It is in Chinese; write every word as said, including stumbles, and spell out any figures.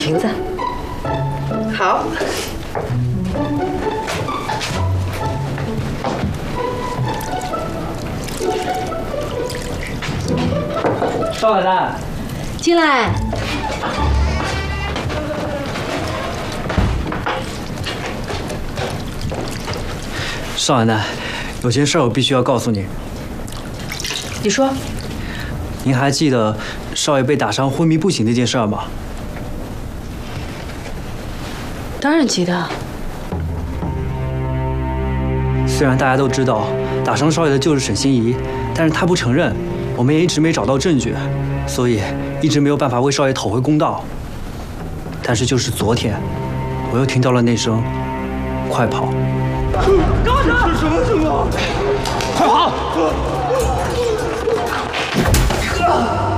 瓶子。好。 少奶奶， 进来。 少奶奶，有件事我必须要告诉你。 你说。 您还记得少爷被打伤昏迷不醒那件事吗？ 当然记得。 虽然大家都知道打伤少爷的就是沈心怡，但是他不承认，我们也一直没找到证据，所以一直没有办法为少爷讨回公道。但是就是昨天，我又听到了那声“快跑”。 高手！是什么情况？ 快跑！ 啊